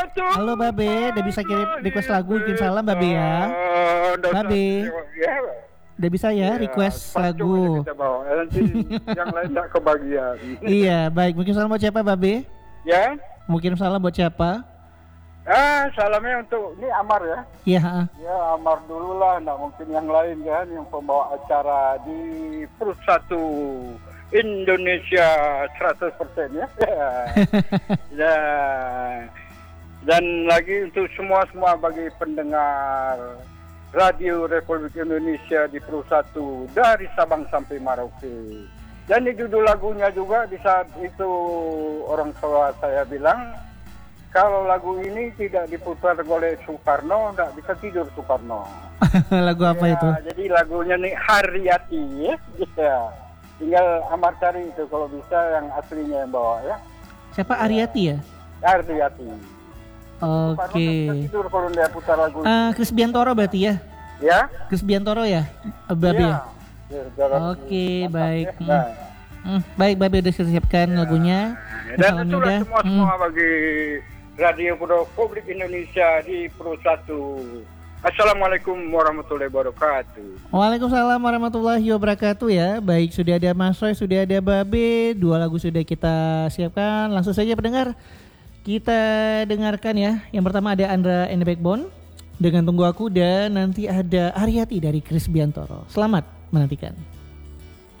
Halo Babe, udah bisa kirim request lagu, kirim salam Babe ya. Babe, udah bisa ya request lagu. Kita bawa. Nanti yang lain tak kebagian. Iya, baik. Mungkin salam buat siapa Babe? Ya. Mungkin salam buat siapa? Salamnya untuk ini Amar ya. Iya. Ya Amar dulu lah, nggak mungkin yang lain kan, yang pembawa acara di Plus 1 Indonesia 100% ya. Ya. Dan lagi untuk semua bagi pendengar Radio Republik Indonesia di Plus 1 dari Sabang sampai Merauke. Dan di judul lagunya juga di saat itu orang tua saya bilang, kalau lagu ini tidak diputar oleh Soekarno, nggak bisa tidur Soekarno. Lagu apa ya, itu? Jadi lagunya nih Haryati ya. Tinggal Amar cari itu kalau bisa yang aslinya yang bawa ya. Siapa Aryati ya? Haryati. Oke. Tidur kalau dia putar lagu. Chris Biantoro berarti ya? Ya? Chris Biantoro ya? Babe. Ya. Oke, baik. Nah. Baik, Babe udah siapkan lagunya. Dan itulah semua bagi Radio Republik Indonesia di Pro 1. Assalamualaikum warahmatullahi wabarakatuh. Waalaikumsalam warahmatullahi wabarakatuh ya. Baik, sudah ada Mas Roy, sudah ada Babe. 2 lagu sudah kita siapkan. Langsung saja pendengar, kita dengarkan ya. Yang pertama ada Andra and the Backbone dengan Tunggu Aku, dan nanti ada Aryati dari Chris Biantoro. Selamat menantikan.